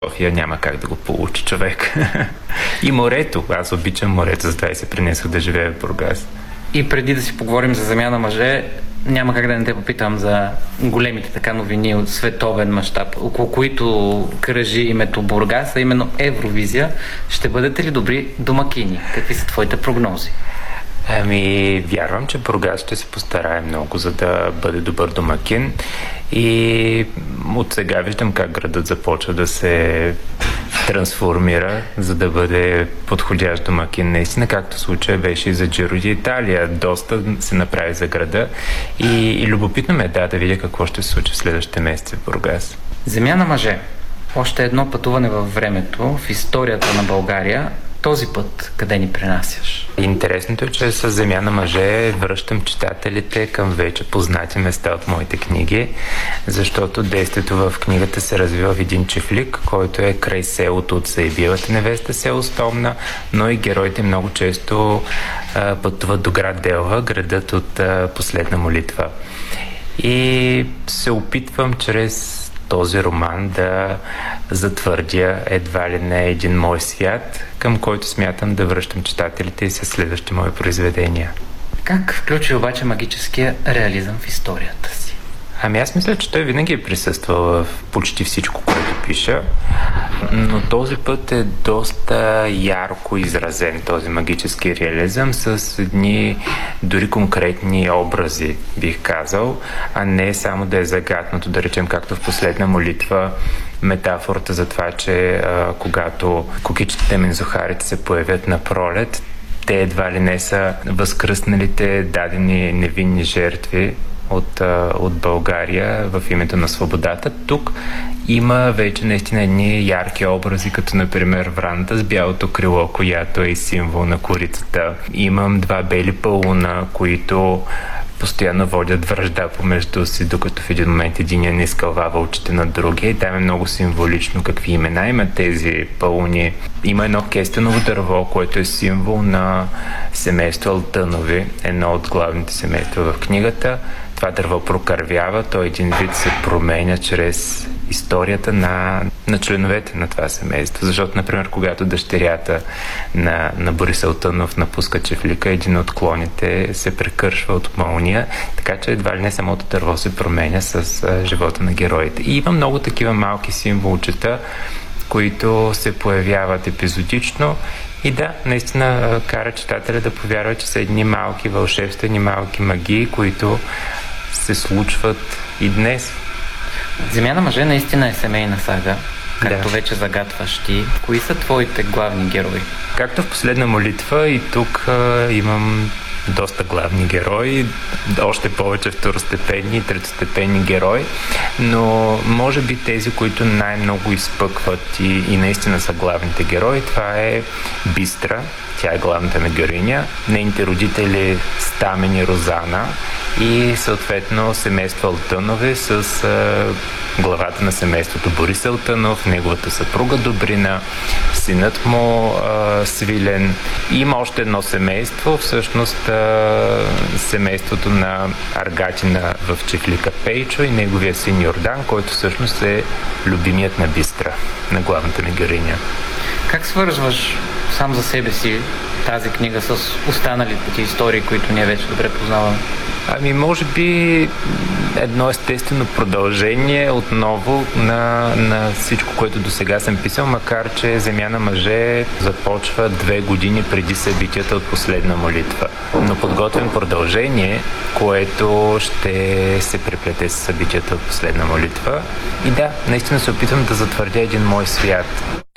София няма как да го получи човек. И морето. Аз обичам морето, затова и се принесох да живея в Бургас. И преди да си поговорим за Земя на мъже, няма как да не те попитам за големите така новини от световен мащаб, около които кръжи името Бургас, а именно Евровизия. Ще бъдете ли добри домакини? Какви са твоите прогнози? Вярвам, че Бургас ще се постарае много, за да бъде добър домакин. И от сега виждам как градът започва да се трансформира, за да бъде подходящ домакин. Наистина, както случая беше и за Джиро ди Италия. Доста се направи за града и любопитно ме да видя какво ще се случи в следващите месеци в Бургас. Земя на мъже. Още едно пътуване във времето, в историята на България. Този път къде ни пренасяш? Интересното е, че с Земя на мъже връщам читателите към вече познати места от моите книги, защото действието в книгата се развива в един чифлик, който е край селото от Заебилата невеста, село Стомна, но и героите много често пътуват до град Делва, градът от последна молитва. И се опитвам чрез този роман да затвърдя едва ли не един мой свят, към който смятам да връщам читателите и със следващи мои произведения. Как включи обаче магическия реализъм в историята си? Аз мисля, че той винаги е присъствал в почти всичко, което пиша, но този път е доста ярко изразен този магически реализъм с едни дори конкретни образи, бих казал, а не само да е загатнато, да речем, както в последна молитва, метафората за това, че когато кукичите мензухарите се появят на пролет, те едва ли не са възкръсналите дадени невинни жертви от България в името на свободата. Тук има вече наистина едни ярки образи, като например враната с бялото крило, която е символ на корицата. Имам два бели пауна, които постоянно водят вражда помежду си, докато в един момент единия не изкълвава очите на другия. И там е много символично какви имена имат тези пауни. Има едно кестеново дърво, което е символ на семейство Алтънови, едно от главните семейства в книгата. Това дърво прокървява, той един вид се променя чрез историята на членовете на това семейство. Защото, например, когато дъщерята на Борис Алтънов напуска чифлика, един от клоните се прекършва от молния, така че едва ли не самото дърво се променя с живота на героите. И има много такива малки символчета, които се появяват епизодично и да, наистина кара читателя да повярва, че са едни малки вълшебствени, малки магии, които се случват и днес. Земя на мъже наистина е семейна сага, както вече загатваш ти. Кои са твоите главни герои? Както в последна молитва и тук имам доста главни герои, още повече второстепенни и третостепенни герои, но може би тези, които най-много изпъкват и наистина са главните герои, това е Бистра, тя е главната ми героиня, нейните родители Стамен и Розана и съответно семейство Алтънови с главата на семейството Борис Алтънов, неговата съпруга Добрина, синът му Свилен. И има още едно семейство, всъщност семейството на Аргатина в чифлика Пейчо и неговия син Йордан, който всъщност е любимият на Бистра, на главната ми героиня. Как свързваш сам за себе си тази книга с останалите ти истории, които ние вече добре познаваме? Може би едно естествено продължение отново на всичко, което до сега съм писал, макар че Земя на мъже започва 2 години преди събитията от последна молитва. Но подготвям продължение, което ще се преплете с събитията от последна молитва. И да, наистина се опитвам да затвърдя един мой свят.